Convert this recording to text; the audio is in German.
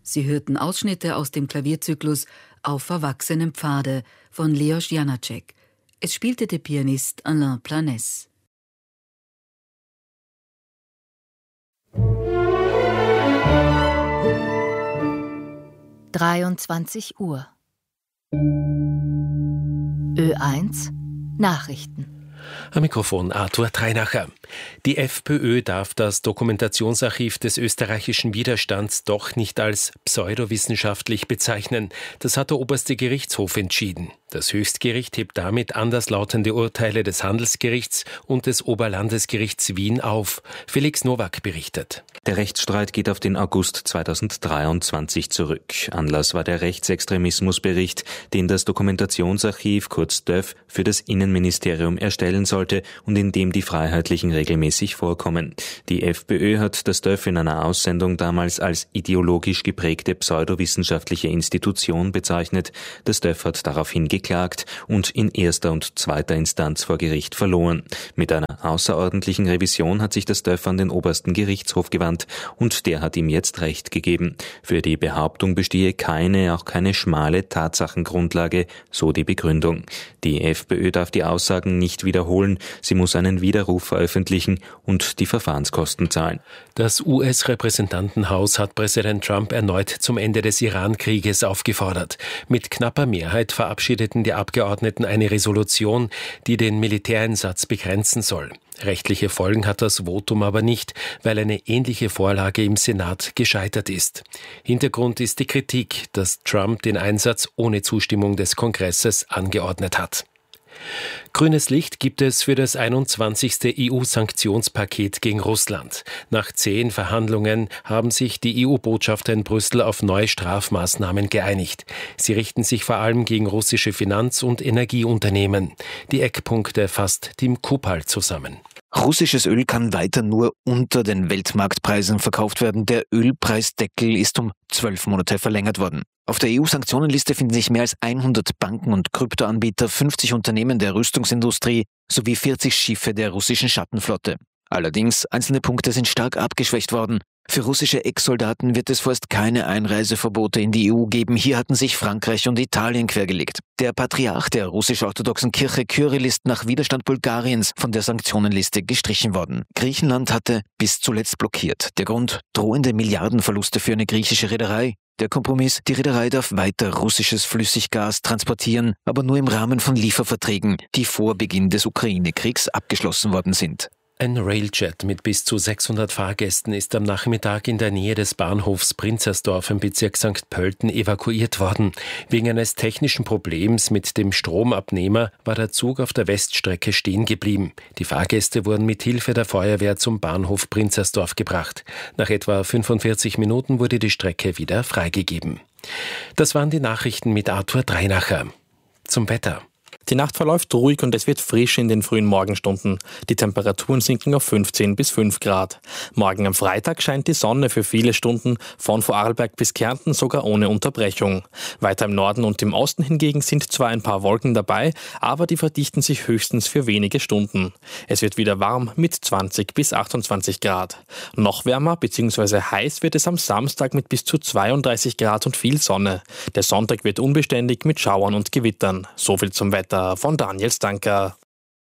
Sie hörten Ausschnitte aus dem Klavierzyklus Auf verwachsenen Pfade von Leos Janáček. Es spielte der Pianist Alain Planès. Uhr. Ö1 Nachrichten. Am Mikrofon Arthur Treinacher. Die FPÖ darf das Dokumentationsarchiv des österreichischen Widerstands doch nicht als pseudowissenschaftlich bezeichnen. Das hat der oberste Gerichtshof entschieden. Das Höchstgericht hebt damit anderslautende Urteile des Handelsgerichts und des Oberlandesgerichts Wien auf. Felix Nowak berichtet. Der Rechtsstreit geht auf den August 2023 zurück. Anlass war der Rechtsextremismusbericht, den das Dokumentationsarchiv, kurz DÖF, für das Innenministerium erstellen sollte und in dem die Freiheitlichen regelmäßig vorkommen. Die FPÖ hat das DÖF in einer Aussendung damals als ideologisch geprägte pseudowissenschaftliche Institution bezeichnet. Das DÖF hat daraufhin geklagt und in erster und zweiter Instanz vor Gericht verloren. Mit einer außerordentlichen Revision hat sich das DÖF an den obersten Gerichtshof gewandt und der hat ihm jetzt Recht gegeben. Für die Behauptung bestehe auch keine schmale Tatsachengrundlage, so die Begründung. Die FPÖ darf die Aussagen nicht wiederholen, sie muss einen Widerruf veröffentlichen und die Verfahrenskosten zahlen. Das US-Repräsentantenhaus hat Präsident Trump erneut zum Ende des Iran-Krieges aufgefordert. Mit knapper Mehrheit verabschiedeten die Abgeordneten eine Resolution, die den Militäreinsatz begrenzen soll. Rechtliche Folgen hat das Votum aber nicht, weil eine ähnliche Vorlage im Senat gescheitert ist. Hintergrund ist die Kritik, dass Trump den Einsatz ohne Zustimmung des Kongresses angeordnet hat. Grünes Licht gibt es für das 21. EU-Sanktionspaket gegen Russland. Nach 10 Verhandlungen haben sich die EU-Botschafter in Brüssel auf neue Strafmaßnahmen geeinigt. Sie richten sich vor allem gegen russische Finanz- und Energieunternehmen. Die Eckpunkte fasst Tim Kupal zusammen. Russisches Öl kann weiter nur unter den Weltmarktpreisen verkauft werden. Der Ölpreisdeckel ist um 12 Monate verlängert worden. Auf der EU-Sanktionenliste finden sich mehr als 100 Banken und Kryptoanbieter, 50 Unternehmen der Rüstungsindustrie sowie 40 Schiffe der russischen Schattenflotte. Allerdings, einzelne Punkte sind stark abgeschwächt worden. Für russische Ex-Soldaten wird es vorerst keine Einreiseverbote in die EU geben. Hier hatten sich Frankreich und Italien quergelegt. Der Patriarch der russisch-orthodoxen Kirche Kyrill ist nach Widerstand Bulgariens von der Sanktionenliste gestrichen worden. Griechenland hatte bis zuletzt blockiert. Der Grund: drohende Milliardenverluste für eine griechische Reederei. Der Kompromiss: die Reederei darf weiter russisches Flüssiggas transportieren, aber nur im Rahmen von Lieferverträgen, die vor Beginn des Ukraine-Kriegs abgeschlossen worden sind. Ein Railjet mit bis zu 600 Fahrgästen ist am Nachmittag in der Nähe des Bahnhofs Prinzersdorf im Bezirk St. Pölten evakuiert worden. Wegen eines technischen Problems mit dem Stromabnehmer war der Zug auf der Weststrecke stehen geblieben. Die Fahrgäste wurden mit Hilfe der Feuerwehr zum Bahnhof Prinzersdorf gebracht. Nach etwa 45 Minuten wurde die Strecke wieder freigegeben. Das waren die Nachrichten mit Arthur Treinacher. Zum Wetter. Die Nacht verläuft ruhig und es wird frisch in den frühen Morgenstunden. Die Temperaturen sinken auf 15 bis 5 Grad. Morgen am Freitag scheint die Sonne für viele Stunden, von Vorarlberg bis Kärnten sogar ohne Unterbrechung. Weiter im Norden und im Osten hingegen sind zwar ein paar Wolken dabei, aber die verdichten sich höchstens für wenige Stunden. Es wird wieder warm mit 20 bis 28 Grad. Noch wärmer bzw. heiß wird es am Samstag mit bis zu 32 Grad und viel Sonne. Der Sonntag wird unbeständig mit Schauern und Gewittern. So viel zum Wetter von Daniel Stanker.